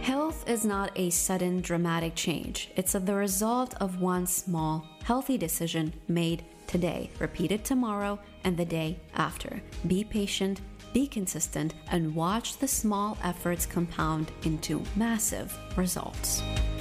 Health is not a sudden dramatic change. It's the result of one small, healthy decision made today, repeated tomorrow, and the day after. Be patient, be consistent, and watch the small efforts compound into massive results.